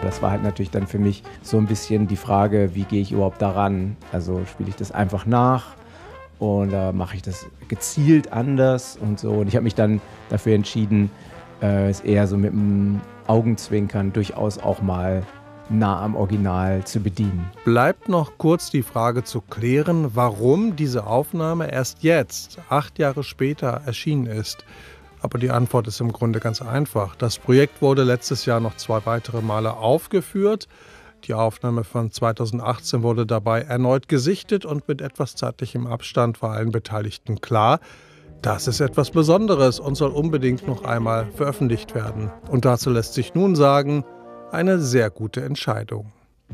das war halt natürlich dann für mich so ein bisschen die Frage, wie gehe ich überhaupt daran? Also spiele ich das einfach nach oder mache ich das gezielt anders und so. Und ich habe mich dann dafür entschieden, es eher so mit dem Augenzwinkern durchaus auch mal nah am Original zu bedienen. Bleibt noch kurz die Frage zu klären, warum diese Aufnahme erst jetzt, 8 Jahre später, erschienen ist. Aber die Antwort ist im Grunde ganz einfach. Das Projekt wurde letztes Jahr noch 2 weitere Male aufgeführt. Die Aufnahme von 2018 wurde dabei erneut gesichtet und mit etwas zeitlichem Abstand war allen Beteiligten klar, das ist etwas Besonderes und soll unbedingt noch einmal veröffentlicht werden. Und dazu lässt sich nun sagen, eine sehr gute Entscheidung.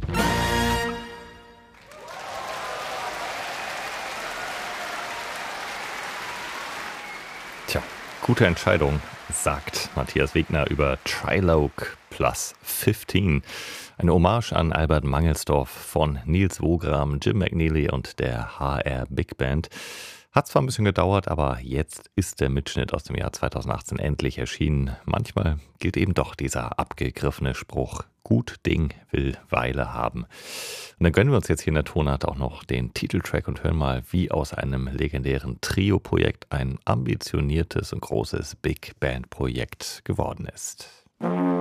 Tja, gute Entscheidung, sagt Matthias Wegner über Trilogue Plus 15. Eine Hommage an Albert Mangelsdorff von Nils Wogram, Jim McNeely und der HR Big Band. Hat zwar ein bisschen gedauert, aber jetzt ist der Mitschnitt aus dem Jahr 2018 endlich erschienen. Manchmal gilt eben doch dieser abgegriffene Spruch, gut Ding will Weile haben. Und dann gönnen wir uns jetzt hier in der Tonart auch noch den Titeltrack und hören mal, wie aus einem legendären Trio-Projekt ein ambitioniertes und großes Big Band-Projekt geworden ist.